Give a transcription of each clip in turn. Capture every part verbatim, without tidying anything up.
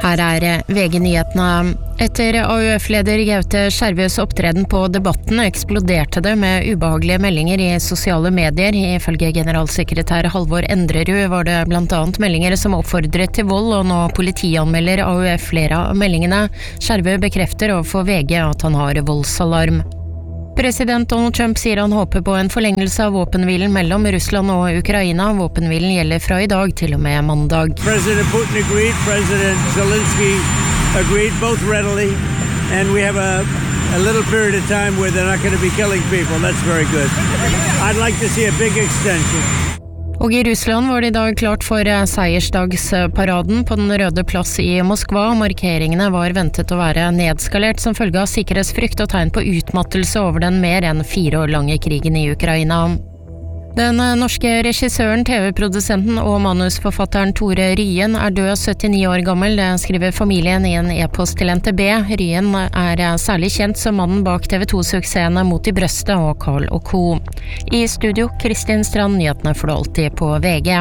Her er V G-nyhetene. Etter A U F-leder Gaute Skjervøs opptreden på Debatten eksploderte det med ubehagelige meldinger i sosiale medier. Ifølge generalsekretær Halvor Endrerud var det blant annet meldinger som oppfordret til vold, og nå politianmelder A U F flere av meldingene. Skjervø bekrefter overfor V G at han har voldsalarm. President Donald Trump sier han håper på en forlengelse av våpenhvilen mellom Russland og Ukraina. Våpenhvilen gjelder fra i dag til og med mandag. President Putin agreed, President Zelensky agreed both readily, and we have a, a little period of time where they're not going to be killing people. That's very good. I'd like to see a big extension. Og i Russland var det i dag klart for seiersdagsparaden på den røde plass i Moskva. Markeringene var ventet å være nedskalert som følge av sikkerhetsfrykt og tegn på utmattelse over den mer enn fire år lange krigen i Ukraina. Den norske regissøren, T V-produsenten og manusforfatteren Tore Ryen er død syttini år gammel, det skriver familien i en e-post til N T B. Ryen er særlig kjent som mannen bak T V to-suksessene Mot i brøstet og Carl og Co. I studio, Kristin Strand, nyhetene får du alltid på V G.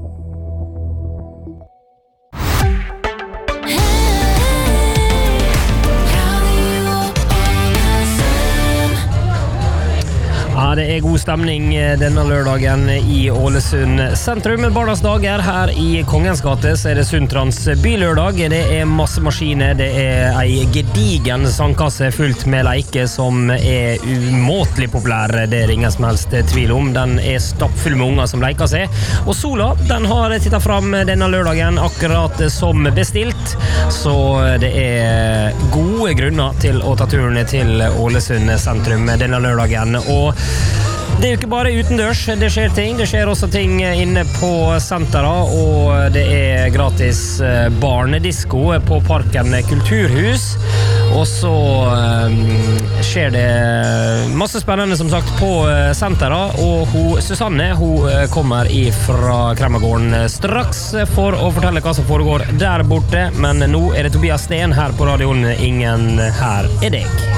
Ja, det er god stemning denne lørdagen i Ålesund sentrum. Barnas dager her i Kongens gate, så er det Sundtrans bylørdag. Det er masse maskiner, det er en gedigen sandkasse fullt med leike som er umåtelig populær, det er ingen som helst tvil om. Den er stappfull med unger som leker seg. Og sola, den har tittet fram denne lørdagen akkurat som bestilt, så det er gode grunner til å ta turen til Ålesund sentrum denne lørdagen. Og det er jo ikke bare utendørs, det skjer ting, det skjer også ting inne på senteret, og det er gratis barnedisko på Parken Kulturhus, og så um, skjer det masse spennende som sagt på senteret, og hun, Susanne, hun kommer fra Kremmergården straks for å fortelle hva som foregår der borte, men nå er det Tobias Sten her på radioen, ingen her er deg.